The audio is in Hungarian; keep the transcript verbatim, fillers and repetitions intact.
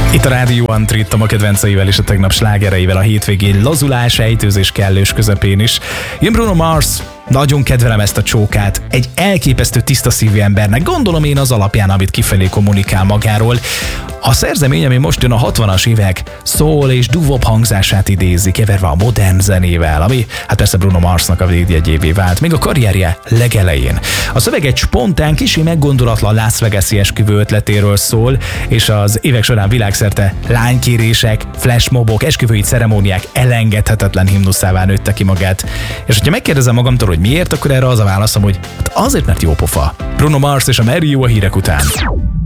Itt a Rádió Antrit, a kedvenceivel és a tegnap slágereivel a hétvégén lazulás, ejtőzés kellős közepén is. Jön Bruno Mars, nagyon kedvelem ezt a csókát, egy elképesztő tiszta szívű embernek, gondolom én az alapján, amit kifelé kommunikál magáról. A szerzemény, ami most jön, a hatvanas évek soul és doo-wop hangzását idézi, keverve a modern zenével, ami hát persze Bruno Marsnak a védjegyévé vált, még a karrierje legelején. A szöveg egy spontán, kicsi meggondolatlan Las Vegas-i esküvő ötletéről szól, és az évek során világszerte lánykérések, flashmobok, esküvői ceremóniák elengedhetetlen himnuszává nőtte ki magát. És hogyha megkérdezem magamtól, hogy miért, akkor erre az a válaszom, hogy hát azért, mert jó pofa. Bruno Mars és a Merry a hírek után.